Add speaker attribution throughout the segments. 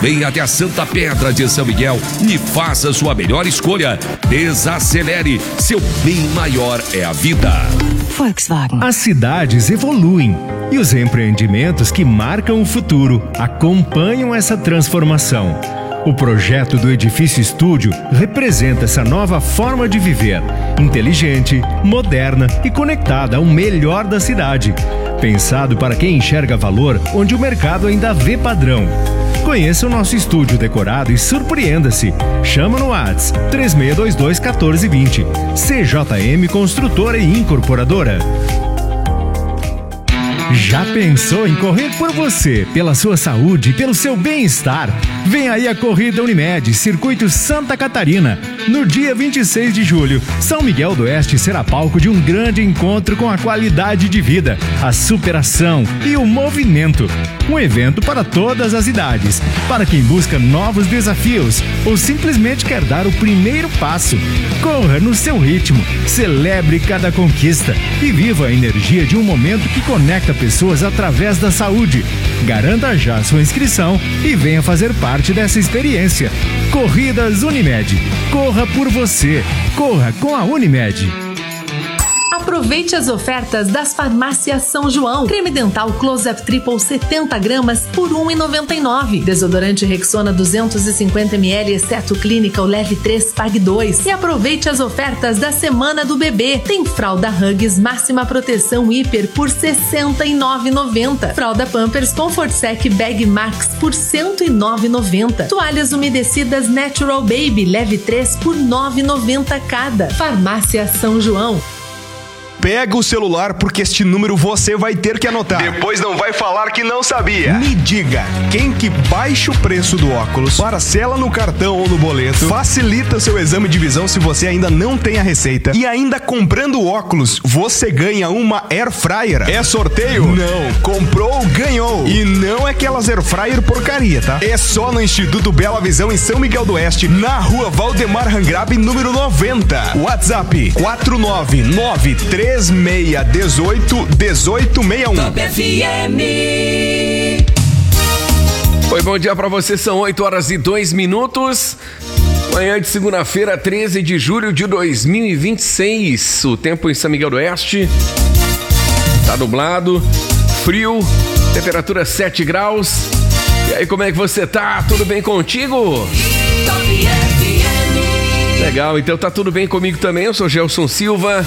Speaker 1: Venha até a Santa Pedra de São Miguel e faça sua melhor escolha. Desacelere, seu bem maior é a vida.
Speaker 2: Volkswagen.
Speaker 3: As cidades evoluem e os empreendimentos que marcam o futuro acompanham essa transformação. O projeto do Edifício Estúdio representa essa nova forma de viver, inteligente, moderna e conectada ao melhor da cidade. Pensado para quem enxerga valor onde o mercado ainda vê padrão. Conheça o nosso estúdio decorado e surpreenda-se. Chama no WhatsApp 3622-1420. CJM Construtora e Incorporadora. Já pensou em correr por você, pela sua saúde e pelo seu bem-estar? Vem aí a Corrida Unimed, Circuito Santa Catarina. No dia 26 de julho, São Miguel do Oeste será palco de um grande encontro com a qualidade de vida, a superação e o movimento. Um evento para todas as idades, para quem busca novos desafios ou simplesmente quer dar o primeiro passo. Corra no seu ritmo, celebre cada conquista e viva a energia de um momento que conecta pessoas através da saúde. Garanta já sua inscrição e venha fazer parte dessa experiência. Corridas Unimed. Corra por você. Corra com a Unimed.
Speaker 4: Aproveite as ofertas das farmácias São João. Creme dental Close-Up Triple 70 gramas por R$ 1,99. Desodorante Rexona 250 ml, exceto Clinical Leve 3, Pague 2. E aproveite as ofertas da Semana do Bebê. Tem fralda Huggies Máxima Proteção Hiper por R$ 69,90. Fralda Pampers Comfort Sec Bag Max por R$ 109,90. Toalhas umedecidas Natural Baby Leve 3 por R$ 9,90 cada. Farmácia São João.
Speaker 5: Pega o celular porque este número você vai ter que anotar. Depois não vai falar que não sabia. Me diga, quem que baixa o preço do óculos, parcela no cartão ou no boleto, facilita seu exame de visão se você ainda não tem a receita e ainda comprando o óculos, você ganha uma Air Fryer. É sorteio? Não. Comprou, ganhou. E não é aquelas Air Fryer porcaria, tá? É só no Instituto Bela Visão em São Miguel do Oeste, na rua Valdemar Rangrabe, número 90. WhatsApp 499-3618-1861.
Speaker 2: Top FM.
Speaker 1: Oi, bom dia pra você, são 8h02. Manhã de segunda-feira, 13 de julho de 2026. O tempo em São Miguel do Oeste tá nublado, frio, temperatura 7 graus. E aí, como é que você tá? Tudo bem contigo?
Speaker 2: Top FM.
Speaker 1: Legal, então tá tudo bem comigo também. Eu sou Gelson Silva.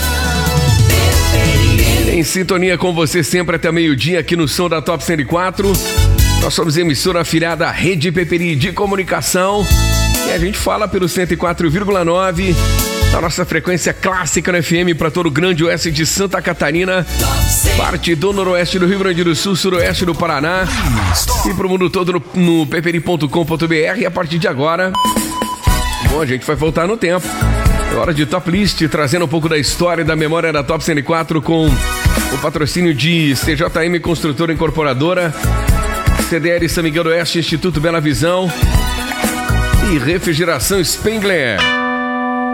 Speaker 1: Em sintonia com você sempre até meio-dia aqui no som da Top 104. Nós somos emissora afiliada à Rede Peperi de Comunicação e a gente fala pelo 104,9 da nossa frequência clássica no FM para todo o grande oeste de Santa Catarina, parte do noroeste do Rio Grande do Sul, suroeste do Paraná e para o mundo todo no peperi.com.br. E a partir de agora, bom, a gente vai voltar no tempo. É hora de Top List, trazendo um pouco da história e da memória da Top 104 com o patrocínio de CJM Construtora Incorporadora, CDL São Miguel do Oeste, Instituto Bela Visão e Refrigeração Spengler.